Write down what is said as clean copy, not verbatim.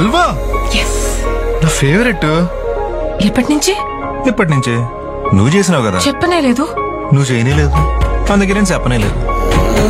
Halwa yes. నా favourite. ఎప్పటి నుంచి? ఎప్పటి నుంచే? నువ్వు చేసినావు కదా. చెప్పనే లేదు. నువ్వు చేయనే లేదు, అందుకే నేను చెప్పనే లేదు.